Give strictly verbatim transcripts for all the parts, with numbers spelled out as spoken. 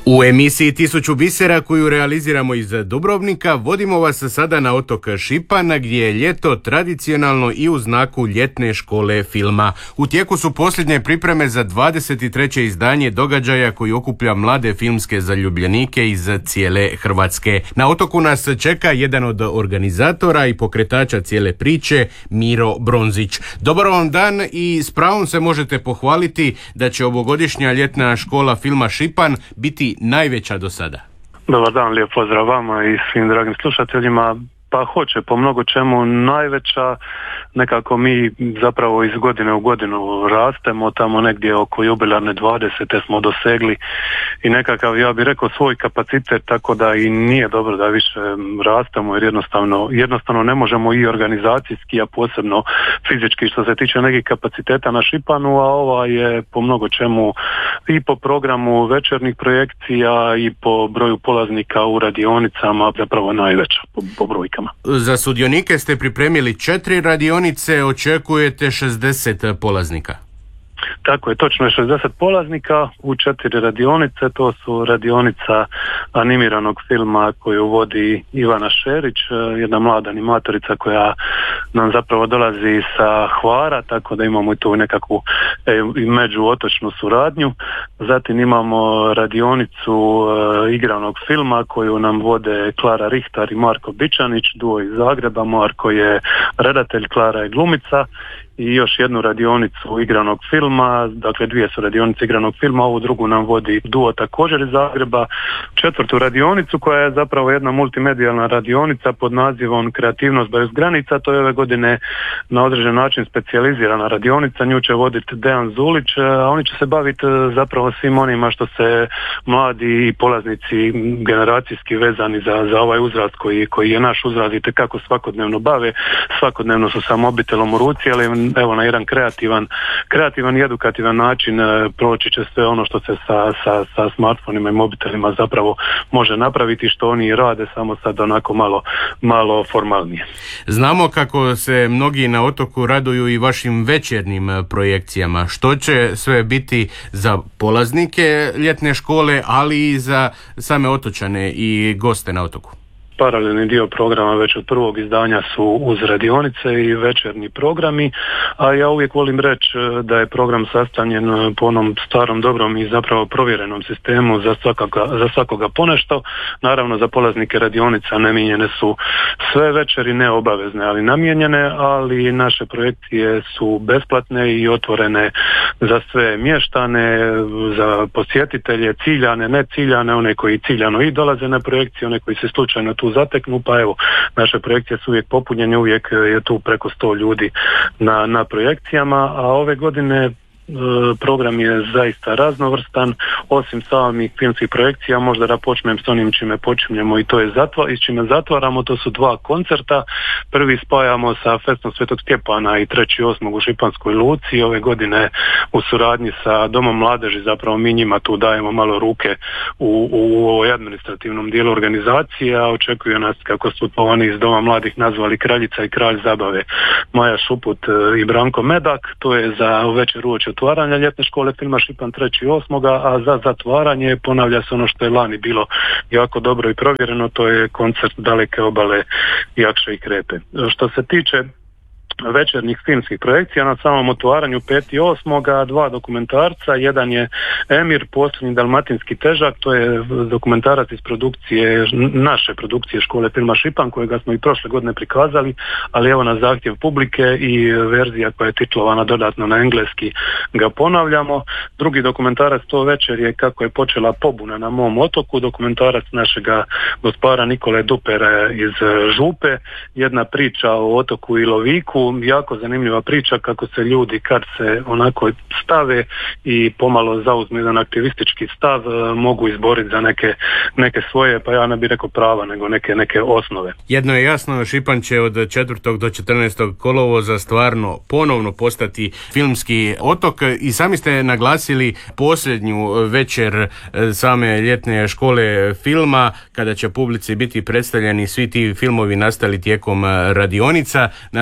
U emisiji Tisuću bisera koju realiziramo iz Dubrovnika vodimo vas sada na otok Šipan gdje je ljeto tradicionalno i u znaku ljetne škole filma. U tijeku su posljednje pripreme za dvadeset treće izdanje događaja koji okuplja mlade filmske zaljubljenike iz cijele Hrvatske. Na otoku nas čeka jedan od organizatora i pokretača cijele priče, Miro Bronzić. Dobar vam dan i s pravom se možete pohvaliti da će ovogodišnja ljetna škola filma Šipan biti najveća do sada. Dobar dan, lijep pozdrav vama i svim dragim slušateljima. Pa hoće, po mnogo čemu najveća, nekako mi zapravo iz godine u godinu rastemo, tamo negdje oko jubilarne dvadesete smo dosegli i nekakav, ja bih rekao, svoj kapacitet, tako da i nije dobro da više rastemo jer jednostavno, jednostavno ne možemo i organizacijski, a posebno fizički što se tiče nekih kapaciteta na Šipanu, a ova je po mnogo čemu i po programu večernjih projekcija i po broju polaznika u radionicama zapravo najveća po, po brojkama. Za sudionike ste pripremili četiri radionice, očekujete šezdeset polaznika. Tako je, točno je šezdeset polaznika u četiri radionice. To su radionica animiranog filma koju vodi Ivana Šerić, jedna mlada animatorica koja nam zapravo dolazi sa Hvara, tako da imamo i tu nekakvu e, međuotočnu suradnju. Zatim imamo radionicu e, igranog filma koju nam vode Klara Rihtar i Marko Bičanić, duo iz Zagreba. Marko je redatelj, Klara je glumica. I još jednu radionicu igranog filma, dakle dvije su radionice igranog filma, ovu drugu nam vodi duo također iz Zagreba. Četvrtu radionicu koja je zapravo jedna multimedijalna radionica pod nazivom Kreativnost bez granica, to je ove godine na određen način specijalizirana radionica, nju će voditi Dejan Zulić, a oni će se baviti zapravo svim onima što se mladi i polaznici generacijski vezani za, za ovaj uzrast koji, koji je naš uzrast i tekako svakodnevno bave, svakodnevno su sa mobitelom u ruci, ali evo na jedan kreativan, kreativan i edukativan način e, proći će sve ono što se sa, sa, sa smartfonima i mobitelima zapravo može napraviti, što oni rade, samo sad onako malo, malo formalnije. Znamo kako se mnogi na otoku raduju i vašim večernjim projekcijama. Što će sve biti za polaznike ljetne škole, ali i za same otočane i goste na otoku? Paralelni dio programa već od prvog izdanja su uz radionice i večerni programi, a ja uvijek volim reći da je program sastavljen po onom starom, dobrom i zapravo provjerenom sistemu za svakoga, za svakoga ponešto. Naravno za polaznike radionica namijenjene su sve večeri, ne obavezne, ali namijenjene, ali naše projekcije su besplatne i otvorene za sve mještane, za posjetitelje, ciljane, ne ciljane, one koji ciljano i dolaze na projekcije, one koji se slučajno tu zateknu, pa evo, naše projekcije su uvijek popunjene, uvijek je tu preko sto ljudi na, na projekcijama, a ove godine program je zaista raznovrstan, osim samih filmskih projekcija, možda da počnem s onim čime počinjemo i to je zatva, i s čime zatvaramo, to su dva koncerta. Prvi spajamo sa Festom Svetog Stjepana i treći osmog u Šipanskoj luci, ove godine u suradnji sa Domom mladeži, zapravo mi njima tu dajemo malo ruke u, u ovoj administrativnom dijelu organizacije, a očekuju nas, kako su to oni iz Doma mladih nazvali, kraljica i kralj zabave, Maja Šuput i Branko Medak. To je za večer uoči otvaranja ljetne škole filma Šipan treći osmog a za zatvaranje ponavlja se ono što je lani bilo jako dobro i provjereno, to je koncert Daleke obale, Jakše i Krepe. Što se tiče večernjih filmskih projekcija, na samom otvaranju peti osmog dva dokumentarca, jedan je Emir, posljednji dalmatinski težak, to je dokumentarac iz produkcije, naše produkcije škole filma Šipan, kojega smo i prošle godine prikazali, ali evo na zahtjev publike i verzija koja je titlovana dodatno na engleski ga ponavljamo. Drugi dokumentarac to večer je Kako je počela pobuna na mom otoku, dokumentarac našega gospodara Nikole Dupera iz Župe, jedna priča o otoku Iloviku, jako zanimljiva priča kako se ljudi kad se onako stave i pomalo zauzme jedan aktivistički stav mogu izboriti za neke, neke svoje, pa ja ne bih rekao prava, nego neke, neke osnove. Jedno je jasno, Šipan će od četvrtog do četrnaestog kolovoza stvarno ponovno postati filmski otok i sami ste naglasili posljednju večer same ljetne škole filma kada će publici biti predstavljeni svi ti filmovi nastali tijekom radionica. To je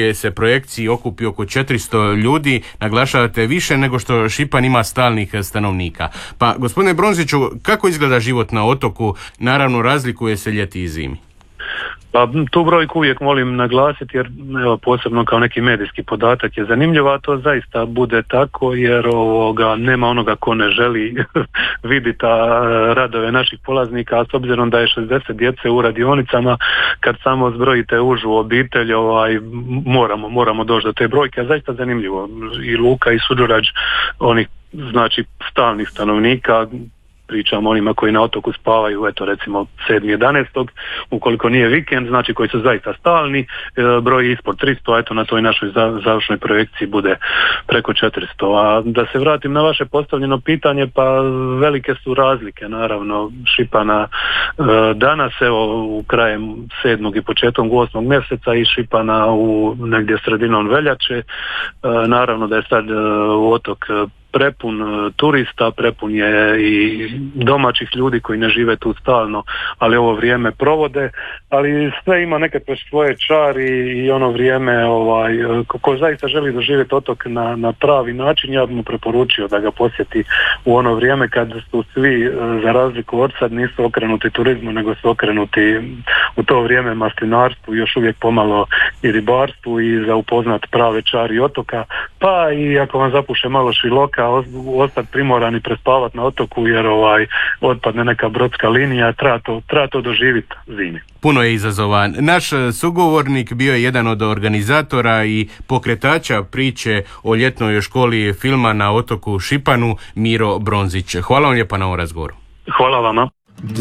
ovoj se projekciji okupi oko četiristo ljudi, naglašavate više nego što Šipan ima stalnih stanovnika. Pa gospodine Bronziću, kako izgleda život na otoku? Naravno razlikuje se ljeti i zimi. Pa tu brojku uvijek volim naglasiti jer evo, posebno kao neki medijski podatak je zanimljiv, a to zaista bude tako jer ovoga, nema onoga ko ne želi vidjeti radove naših polaznika, a s obzirom da je šezdeset djece u radionicama, kad samo zbrojite užu obitelj, ovaj, moramo, moramo doći do te brojke, a zaista zanimljivo. I Luka i Suđurađ, onih znači stalnih stanovnika, pričamo onima koji na otoku spavaju, eto recimo sedmi jedanaestog ukoliko nije vikend, znači koji su zaista stalni, e, broj ispod tristo, a eto na toj našoj završnoj projekciji bude preko četiristo. A da se vratim na vaše postavljeno pitanje, pa velike su razlike, naravno Šipana e, danas, evo u krajem sedmog i početkom osmog mjeseca i Šipana u negdje sredinom veljače, e, naravno da je sad e, otok prepun turista, prepun je i domaćih ljudi koji ne žive tu stalno, ali ovo vrijeme provode, ali sve ima nekakve svoje čari i ono vrijeme, ovaj, ko zaista želi doživjeti otok na, na pravi način, ja bih mu preporučio da ga posjeti u ono vrijeme kad su svi, za razliku od sad, nisu okrenuti turizmu, nego su okrenuti u to vrijeme maslinarstvu, još uvijek pomalo i ribarstvu i za upoznat prave čari otoka, pa i ako vam zapuše malo šiloka, ostati primorani prespavati na otoku jer ovaj otpadne neka brodska linija, treba to, treba to doživjeti zimi. Puno je izazova. Naš sugovornik bio je jedan od organizatora i pokretača priče o ljetnoj školi filma na otoku Šipanu, Miro Bronzić. Hvala vam lijepa na ovom razgovoru. Hvala vama.